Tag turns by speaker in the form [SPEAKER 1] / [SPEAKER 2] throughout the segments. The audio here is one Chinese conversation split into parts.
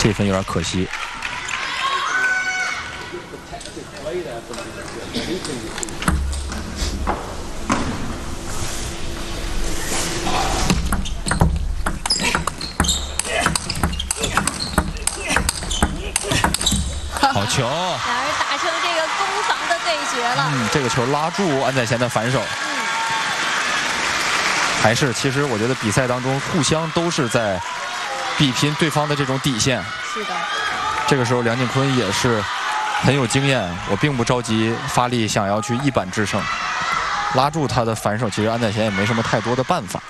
[SPEAKER 1] 这分有点可惜。好球！
[SPEAKER 2] 俩人打成这个攻防的对决了。
[SPEAKER 1] 这个球拉住安宰贤的反手。还是，其实我觉得比赛当中互相都是在比拼对方的这种底线。
[SPEAKER 2] 是的。
[SPEAKER 1] 这个时候梁靖昆也是很有经验，我并不着急发力，想要去一板制胜，拉住他的反手。其实安宰贤也没什么太多的办法。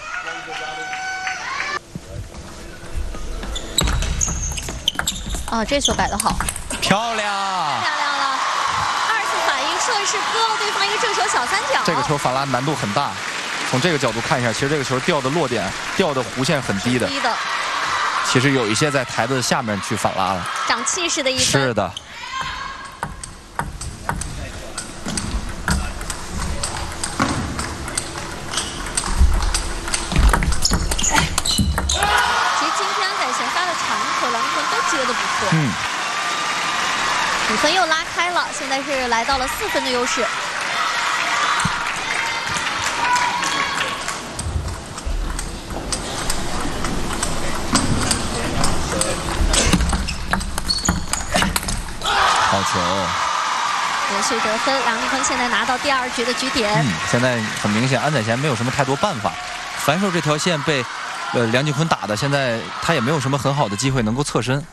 [SPEAKER 2] 啊，这球摆得好。
[SPEAKER 1] 漂亮！
[SPEAKER 2] 漂亮了，2次反应顺势割了对方一个正手小三角。
[SPEAKER 1] 这个球反拉难度很大，从这个角度看一下，其实这个球掉的落点、掉的弧线很低的。
[SPEAKER 2] 低的。
[SPEAKER 1] 其实有一些在台子下面去反拉了。
[SPEAKER 2] 长气势的一分。
[SPEAKER 1] 是的。
[SPEAKER 2] 其实今天安宰贤发的长球，梁靖昆都接得不错。5分又拉开了，现在是来到了4分的优势。
[SPEAKER 1] 好球！
[SPEAKER 2] 连续得分，梁靖昆现在拿到第2局的局点。
[SPEAKER 1] 现在很明显，安宰贤没有什么太多办法，反手这条线被梁靖昆打的，现在他也没有什么很好的机会能够侧身。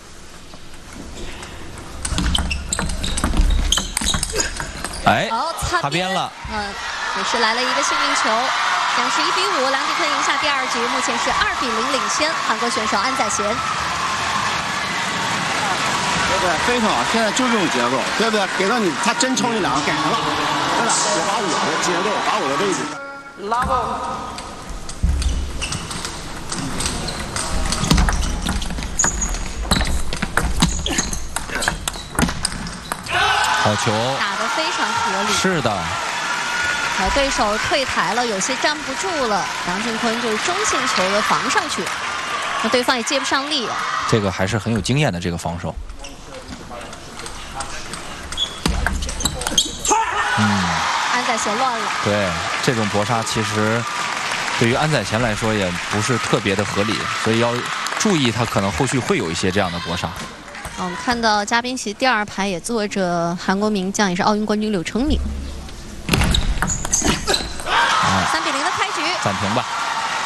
[SPEAKER 1] 哎，擦边了。
[SPEAKER 2] 也是来了一个幸运球，这样是1比5，梁靖昆赢下第2局，目前是2比0领先韩国选手安宰贤。
[SPEAKER 3] 对，非常好，现在就这种节奏，对不对？给到你，他真冲你两个改成了，对吧？我把我的节奏，把我的位置拉到。
[SPEAKER 1] 好球，
[SPEAKER 2] 打得非常合理。
[SPEAKER 1] 是的，
[SPEAKER 2] 对手退台了，有些站不住了。梁靖昆就是中性球的防上去，那对方也接不上力。
[SPEAKER 1] 这个还是很有经验的这个防守。
[SPEAKER 2] 安宰贤乱了。
[SPEAKER 1] 对，这种搏杀其实对于安宰贤来说也不是特别的合理，所以要注意他可能后续会有一些这样的搏杀。
[SPEAKER 2] 我们看到嘉宾席第2排也坐着韩国名将，也是奥运冠军柳承敏。3比0的开局，
[SPEAKER 1] 暂停吧。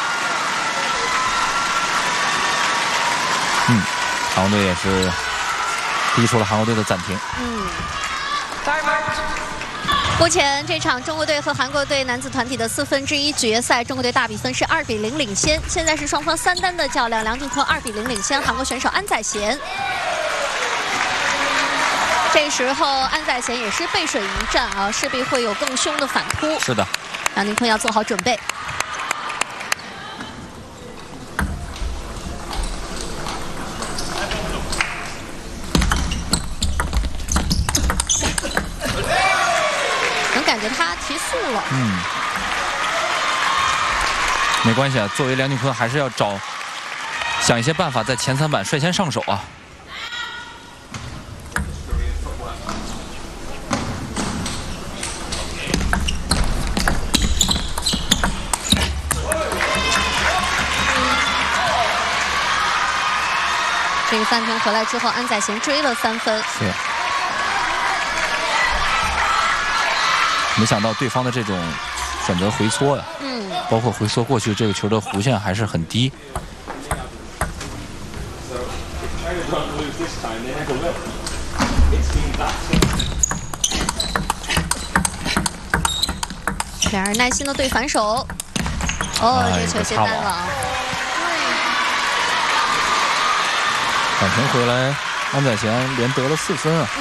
[SPEAKER 1] 韩国队也是逼出了韩国队的暂停。
[SPEAKER 2] 目前这场中国队和韩国队男子团体的4分之1决赛，中国队大比分是2比0领先。现在是双方3单的较量，梁靖昆2比0领先韩国选手安宰贤。 这时候安宰贤也是背水一战啊，势必会有更凶的反扑。
[SPEAKER 1] 是的，
[SPEAKER 2] 梁靖昆要做好准备。能感觉他提速了。
[SPEAKER 1] 没关系啊，作为梁靖昆还是要想一些办法，在前3板率先上手啊。
[SPEAKER 2] 这个暂停回来之后，安宰贤追了3分。
[SPEAKER 1] 是。没想到对方的这种选择回搓呀，包括回缩过去，这个球的弧线还是很低。
[SPEAKER 2] 两人耐心的对反手。这球接单了。
[SPEAKER 1] 反停回来，安宰贤连得了4分啊！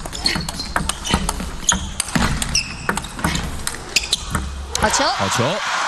[SPEAKER 2] 好球！
[SPEAKER 1] 好球！